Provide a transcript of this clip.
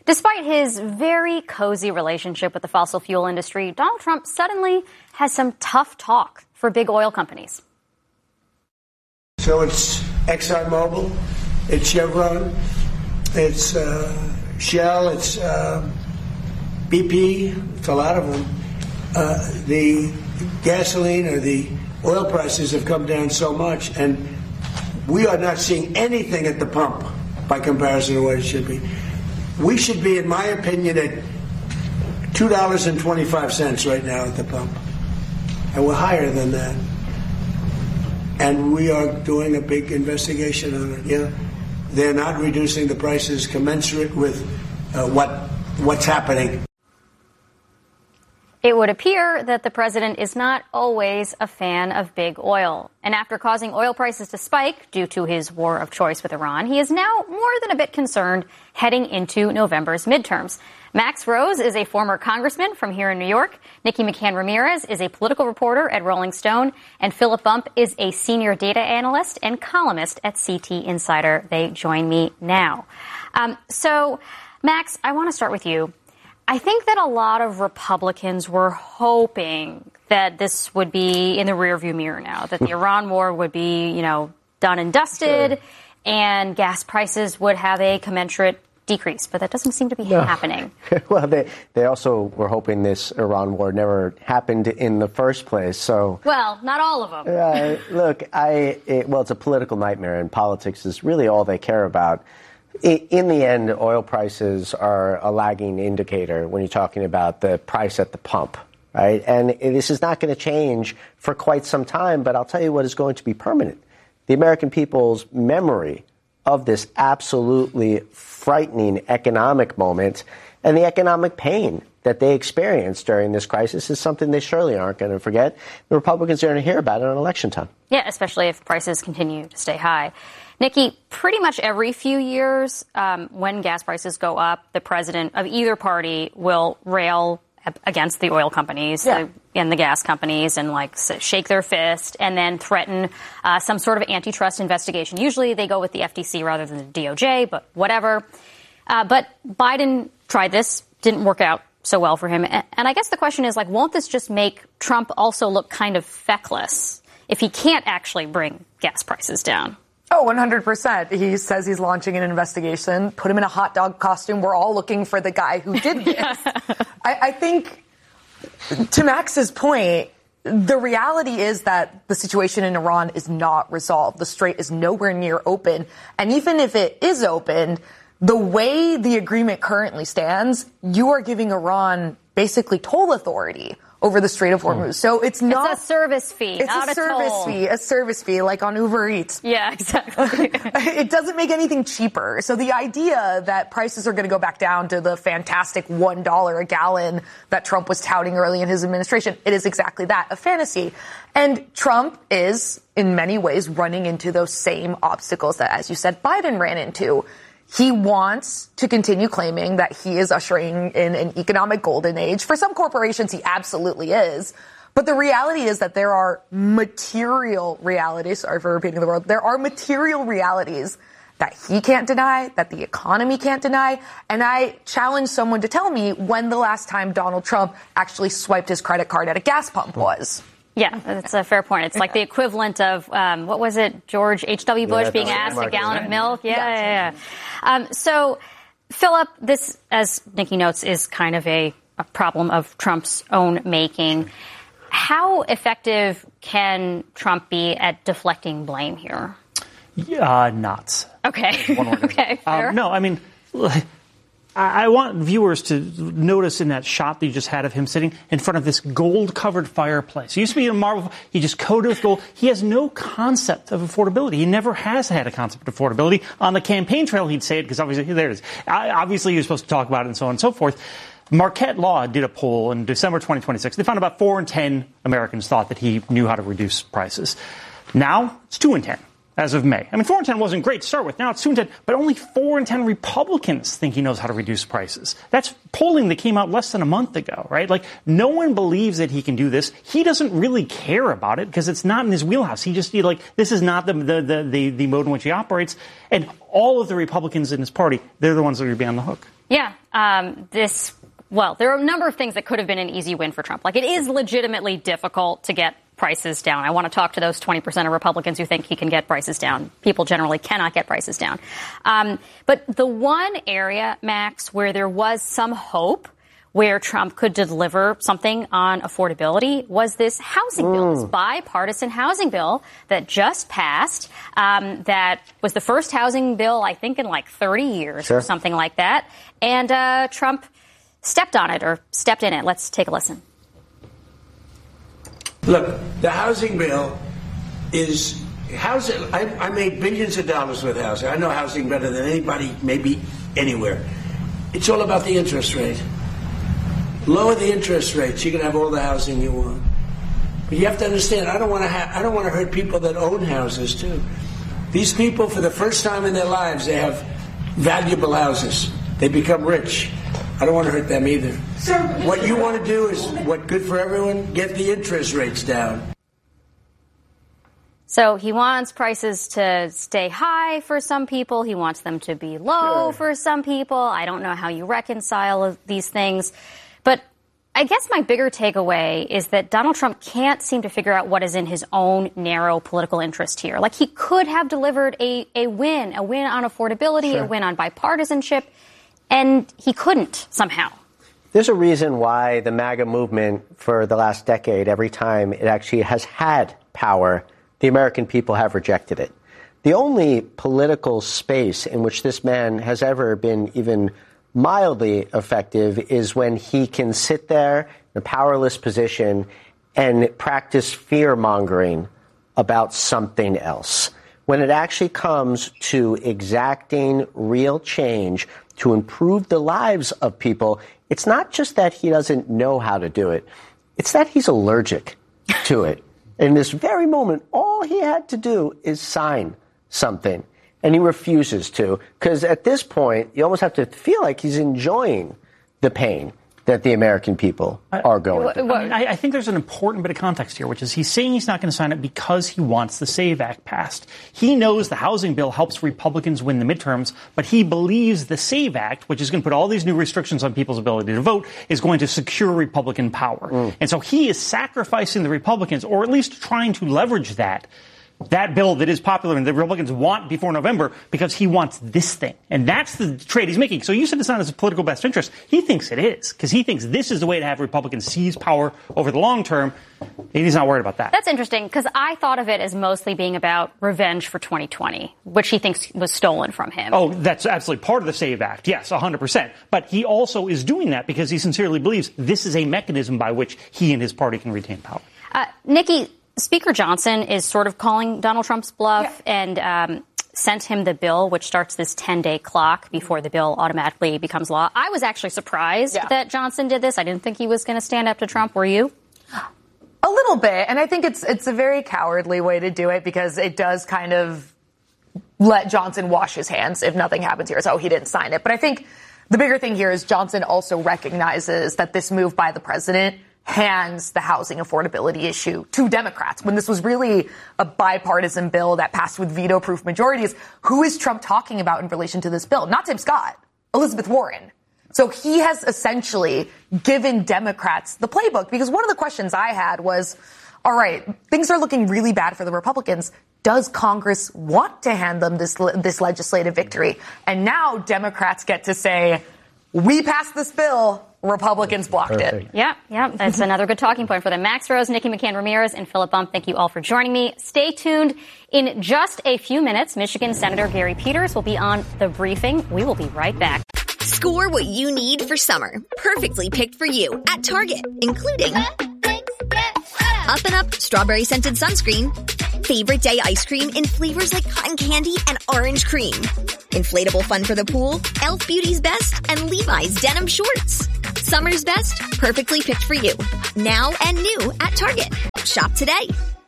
Despite his very cozy relationship with the fossil fuel industry, Donald Trump suddenly has some tough talk for big oil companies. So it's ExxonMobil, it's Chevron, it's Shell, it's BP, it's a lot of them. The gasoline or the oil prices have come down so much, and we are not seeing anything at the pump by comparison to what it should be. We should be, in my opinion, at $2.25 right now at the pump. And we're higher than that. And we are doing a big investigation on it. Yeah, they're not reducing the prices commensurate with what's happening. It would appear that the president is not always a fan of big oil. And after causing oil prices to spike due to his war of choice with Iran, he is now more than a bit concerned heading into November's midterms. Max Rose is a former congressman from here in New York. Nikki McCann Ramirez is a political reporter at Rolling Stone. And Philip Bump is a senior data analyst and columnist at CT Insider. They join me now. So, Max, I want to start with you. I think that a lot of Republicans were hoping that this would be in the rearview mirror now, that the Iran war would be, done and dusted, sure, and gas prices would have a commensurate decrease. But that doesn't seem to be happening. Well, they also were hoping this Iran war never happened in the first place. So, well, not all of them. Look, it's a political nightmare, and politics is really all they care about. In the end, oil prices are a lagging indicator when you're talking about the price at the pump, right? And this is not going to change for quite some time, but I'll tell you what is going to be permanent. The American people's memory of this absolutely frightening economic moment and the economic pain that they experienced during this crisis is something they surely aren't going to forget. The Republicans are going to hear about it on election time. Yeah, especially if prices continue to stay high. Nikki, pretty much every few years, when gas prices go up, the president of either party will rail against the oil companies and the gas companies and shake their fist and then threaten some sort of antitrust investigation. Usually they go with the FTC rather than the DOJ, but whatever. But Biden tried this, didn't work out so well for him. And I guess the question is, won't this just make Trump also look kind of feckless if he can't actually bring gas prices down? Oh, 100%. He says he's launching an investigation. Put him in a hot dog costume. We're all looking for the guy who did this. I think, to Max's point, the reality is that the situation in Iran is not resolved. The strait is nowhere near open. And even if it is open, the way the agreement currently stands, you are giving Iran basically toll authority over the Strait of Hormuz. So it's not... It's a service fee, not a toll. A service fee, like on Uber Eats. Yeah, exactly. It doesn't make anything cheaper. So the idea that prices are going to go back down to the fantastic $1 a gallon that Trump was touting early in his administration, it is exactly that, a fantasy. And Trump is, in many ways, running into those same obstacles that, as you said, Biden ran into. He wants to continue claiming that he is ushering in an economic golden age. For some corporations, he absolutely is. But the reality is that there are material realities, sorry for repeating the word, there are material realities that he can't deny, that the economy can't deny. And I challenge someone to tell me when the last time Donald Trump actually swiped his credit card at a gas pump was. Yeah, that's a fair point. It's like the equivalent of, what was it, George H.W. Bush being asked a gallon of milk? Yeah. So, Philip, this, as Nikki notes, is kind of a problem of Trump's own making. How effective can Trump be at deflecting blame here? Not. Okay. Okay, fair. No, I mean... I want viewers to notice in that shot that you just had of him sitting in front of this gold-covered fireplace. He used to be in marble. He just coated with gold. He has no concept of affordability. He never has had a concept of affordability. On the campaign trail, he'd say it because obviously, there it is. Obviously, you're supposed to talk about it and so on and so forth. Marquette Law did a poll in December 2026. They found about 4 in 10 Americans thought that he knew how to reduce prices. Now, it's 2 in 10. as of May. I mean, 4 in 10 wasn't great to start with. Now it's 2 in 10, but only 4 in 10 Republicans think he knows how to reduce prices. That's polling that came out less than a month ago, right? Like, no one believes that he can do this. He doesn't really care about it because it's not in his wheelhouse. He just, this is not the mode in which he operates. And all of the Republicans in his party, they're the ones that are going to be on the hook. Yeah. There are a number of things that could have been an easy win for Trump. Like, it is legitimately difficult to get prices down. I want to talk to those 20% of Republicans who think he can get prices down. People generally cannot get prices down. But the one area, Max, where there was some hope where Trump could deliver something on affordability was this housing bill, this bipartisan housing bill that just passed. That was the first housing bill, I think, in like 30 years or something like that. And Trump stepped on it or stepped in it. Let's take a listen. Look, the housing bill is housing. I made billions of dollars with housing. I know housing better than anybody, maybe anywhere. It's all about the interest rate. Lower the interest rates, you can have all the housing you want. But you have to understand, I don't want to hurt people that own houses too. These people, for the first time in their lives, they have valuable houses. They become rich. I don't want to hurt them either. What you want to do is what's good for everyone, get the interest rates down. So he wants prices to stay high for some people. He wants them to be low for some people. I don't know how you reconcile these things. But I guess my bigger takeaway is that Donald Trump can't seem to figure out what is in his own narrow political interest here. Like, he could have delivered a win on affordability, a win on bipartisanship, and he couldn't somehow. There's a reason why the MAGA movement for the last decade, every time it actually has had power, the American people have rejected it. The only political space in which this man has ever been even mildly effective is when he can sit there in a powerless position and practice fear-mongering about something else. When it actually comes to exacting real change to improve the lives of people, it's not just that he doesn't know how to do it. It's that he's allergic to it. In this very moment, all he had to do is sign something. And he refuses to, because at this point, you almost have to feel like he's enjoying the pain that the American people are going through. I think there's an important bit of context here, which is he's saying he's not going to sign it because he wants the SAVE Act passed. He knows the housing bill helps Republicans win the midterms, but he believes the SAVE Act, which is going to put all these new restrictions on people's ability to vote, is going to secure Republican power. And so he is sacrificing the Republicans, or at least trying to leverage that bill that is popular and the Republicans want before November, because he wants this thing. And that's the trade he's making. So you said it's not his political best interest. He thinks it is, because he thinks this is the way to have Republicans seize power over the long term. He's not worried about that. That's interesting, because I thought of it as mostly being about revenge for 2020, which he thinks was stolen from him. Oh, that's absolutely part of the SAVE Act. Yes, 100%. But he also is doing that because he sincerely believes this is a mechanism by which he and his party can retain power. Nikki, Speaker Johnson is sort of calling Donald Trump's bluff and sent him the bill, which starts this 10-day clock before the bill automatically becomes law. I was actually surprised that Johnson did this. I didn't think he was going to stand up to Trump. Were you? A little bit. And I think it's a very cowardly way to do it, because it does kind of let Johnson wash his hands if nothing happens here. So he didn't sign it. But I think the bigger thing here is Johnson also recognizes that this move by the president hands the housing affordability issue to Democrats, when this was really a bipartisan bill that passed with veto-proof majorities. Who is Trump talking about in relation to this bill? Not Tim Scott, Elizabeth Warren. So he has essentially given Democrats the playbook, because one of the questions I had was, all right, things are looking really bad for the Republicans. Does Congress want to hand them this legislative victory? And now Democrats get to say, we passed this bill, Republicans blocked it. Yeah, that's another good talking point for them. Max Rose, Nikki McCann-Ramirez, and Philip Bump, thank you all for joining me. Stay tuned. In just a few minutes, Michigan Senator Gary Peters will be on The Briefing. We will be right back. Score what you need for summer. Perfectly picked for you at Target, including Up and Up strawberry scented sunscreen, favorite day ice cream in flavors like cotton candy and orange cream, inflatable fun for the pool, Elf Beauty's Best, and Levi's denim shorts. Summer's best, perfectly picked for you. Now and new at Target. Shop today.